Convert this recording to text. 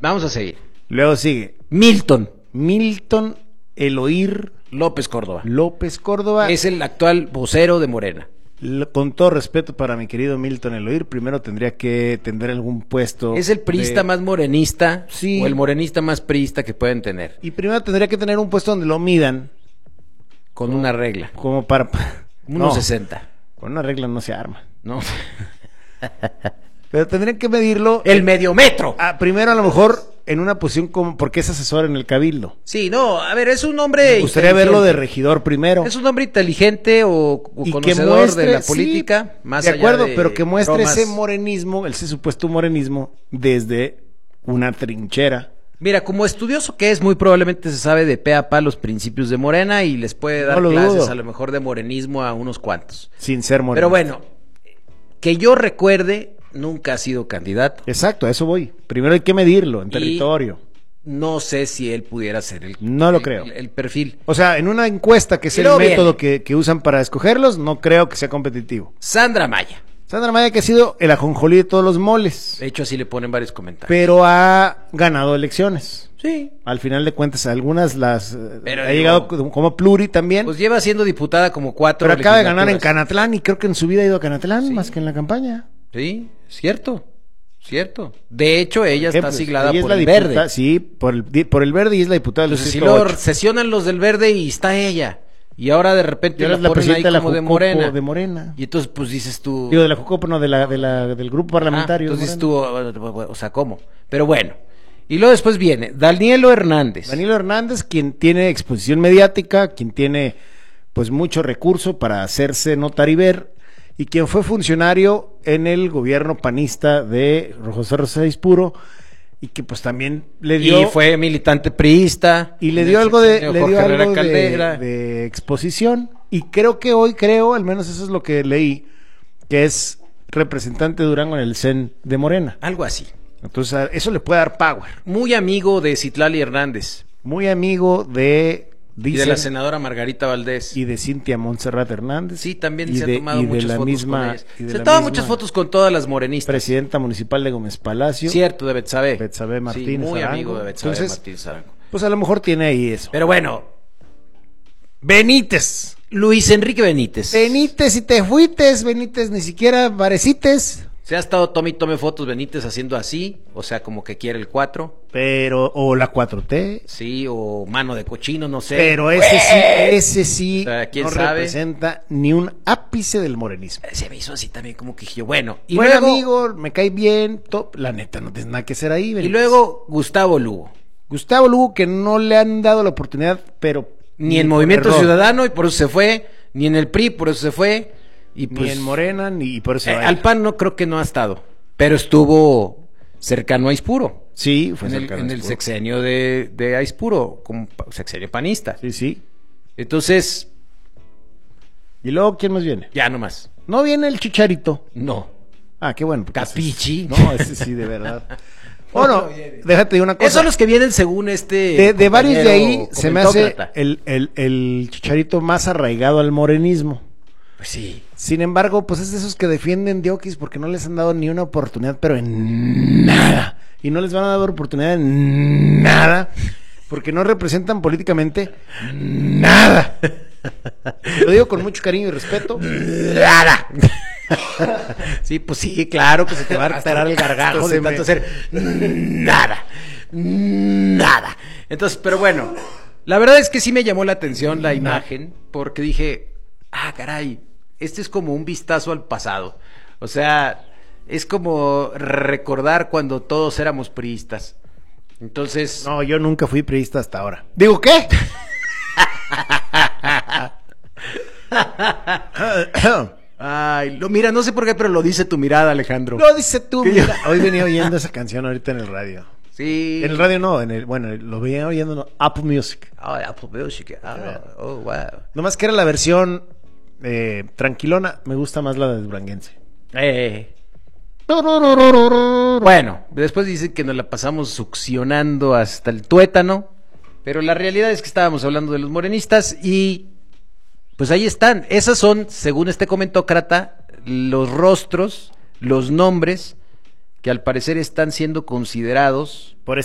Vamos a seguir. Luego sigue Milton Eloir López Córdoba. López Córdoba. Es el actual vocero de Morena. Con todo respeto para mi querido Milton Eloir, primero tendría que tener algún puesto. Es el priista más morenista, sí, o el morenista más priista que pueden tener. Y primero tendría que tener un puesto donde lo midan. Con una regla. Como para... 1.60. Con una regla no se arma. No. Pero tendrían que medirlo. El medio metro. Primero a lo mejor en una posición como, porque es asesor en el Cabildo. Sí, no, a ver, es un hombre. Me gustaría verlo de regidor primero. Es un hombre inteligente o conocedor muestre, de la política, sí, más de acuerdo, allá de pero que muestre bromas. Ese morenismo, ese supuesto morenismo, desde una trinchera. Mira, como estudioso que es, muy probablemente se sabe de pe a pa los principios de Morena y les puede dar clases a lo mejor de morenismo a unos cuantos. Sin ser morenista. Pero bueno, que yo recuerde, nunca ha sido candidato. Exacto, a eso voy. Primero hay que medirlo en territorio. No sé si él pudiera ser el perfil. O sea, en una encuesta que es el método que usan para escogerlos, no creo que sea competitivo. Sandra Maya, que ha sido el ajonjolí de todos los moles. De hecho, así le ponen varios comentarios. Pero ha ganado elecciones. Sí. Al final de cuentas, algunas las ha llegado como pluri también. Pues lleva siendo diputada como 4. Pero acaba de ganar en Canatlán y creo que en su vida ha ido a Canatlán, más que en la campaña. Sí, cierto. De hecho, ella está siglada por el Verde. Sí, por el Verde y es la diputada del Distrito 8. Si sesionan los del Verde y está ella. Y ahora de repente la ponen ahí como de Morena. Y entonces pues dices tú... Digo, de la Jucopo, no, del grupo parlamentario. Entonces dices tú, o sea, ¿cómo? Pero bueno. Y luego después viene Danilo Hernández, quien tiene exposición mediática, quien tiene pues mucho recurso para hacerse notar y ver, y quien fue funcionario en el gobierno panista de José Rosa Ispuro, y que pues también le dio... Y fue militante priista. Y le dio algo de exposición, y creo, al menos eso es lo que leí, que es representante de Durango en el CEN de Morena. Algo así. Entonces, eso le puede dar power. Muy amigo de Citlali Hernández. Muy amigo de... y de la senadora Margarita Valdés. Y de Cintia Montserrat Hernández. Sí, también se ha tomado muchas fotos con ellas. Se toman muchas fotos con todas las morenistas. Presidenta municipal de Gómez Palacio. Cierto, de Betsabe. Betsabe Martínez. Sí, muy Arango. amigo de Betsabe Martínez Arango. Pues a lo mejor tiene ahí eso. Pero bueno. Benítez. Luis Enrique Benítez. Benítez, y te fuites, Benítez, ni siquiera parecites. Se ha estado tome fotos Benítez haciendo así, o sea, como que quiere el 4. Pero, o la 4T. Sí, o mano de cochino, no sé. Pero ese sí, o sea, ¿quién no sabe? Representa ni un ápice del morenismo. Se me hizo así también como que yo, bueno. Y buen luego, amigo, me cae bien, la neta, no tienes nada que hacer ahí. Benítez. Y luego, Gustavo Lugo, que no le han dado la oportunidad, pero... Ni en Movimiento Ciudadano, y por eso se fue, ni en el PRI, por eso se fue. Y pues, ni en Morena, ni por eso al PAN no creo que no ha estado, pero estuvo cercano a Aispuro. Sí, fue en el sexenio de Aispuro, como sexenio panista. Sí. Entonces... ¿Y luego quién más viene? Ya nomás. ¿No viene el Chicharito? No. Qué bueno. Capichi. No, ese sí, de verdad. Bueno, déjate de una cosa. Esos son los que vienen según de varios de ahí se me hace el Chicharito más arraigado al morenismo. Pues sí. Sin embargo, pues es de esos que defienden Diokis porque no les han dado ni una oportunidad, pero en nada. Y no les van a dar oportunidad en nada, porque no representan políticamente nada. Lo digo con mucho cariño y respeto. Nada. Sí, pues sí, claro que se te va a alterar el gargajo de tanto hacer nada. Entonces, pero bueno, la verdad es que sí me llamó la atención la imagen, porque dije, caray, este es como un vistazo al pasado. O sea, es como recordar cuando todos éramos priistas. Entonces... No, yo nunca fui priista hasta ahora. ¿Digo qué? Ay, mira, no sé por qué, pero lo dice tu mirada, Alejandro. Lo dice tu mirada. Hoy venía oyendo esa canción ahorita en el radio. Sí. En el radio no, lo venía oyendo en Apple Music. Apple Music. Wow. Nomás que era la versión tranquilona, me gusta más la de Duranguense. Bueno, después dicen que nos la pasamos succionando hasta el tuétano, pero la realidad es que estábamos hablando de los morenistas y pues ahí están. Esas son, según este comentócrata, los rostros, los nombres que al parecer están siendo considerados